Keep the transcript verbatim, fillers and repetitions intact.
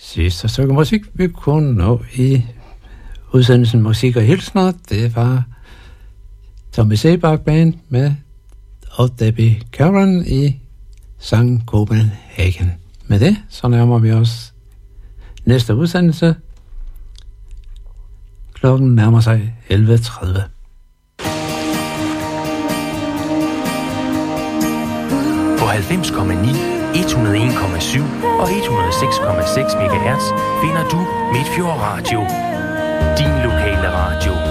Sidste stykke musik, vi kunne nå i udsendelsen Musik og Hilsner, det var Tommy Sebak Band med og Debbie Cameron i sang Copenhagen. Med det, så nærmer vi os næste udsendelse. Klokken nærmer sig elleve tredive. På halvfems komma ni, et hundrede og en komma syv og et hundrede og seks komma seks megahertz finder du Midtfjord Radio. Din lokale radio.